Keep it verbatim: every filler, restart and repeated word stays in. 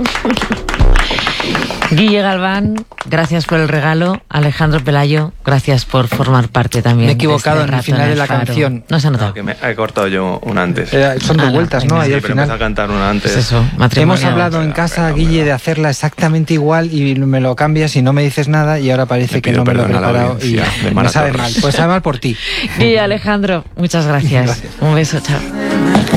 Guille Galván, gracias por el regalo. Alejandro Pelayo, gracias por formar parte también. Me he equivocado de este en el final en el de la Faro. canción. No se ha notado. No, que me he cortado yo una antes. Eh, son dos Ah, no, vueltas, ¿no? venga. Ahí Sí, al pero final. empecé a cantar una antes. Pues eso, matrimonio. Hemos hablado en Venga, casa, venga, Guille, venga. de hacerla exactamente igual y me lo cambias y no me dices nada y ahora parece Me que pido no me lo he perdón a la preparado y audiencia de me Mara sabe Torres. mal. Pues sabe mal por ti. Guille, Alejandro, muchas gracias. Gracias. Un beso, chao.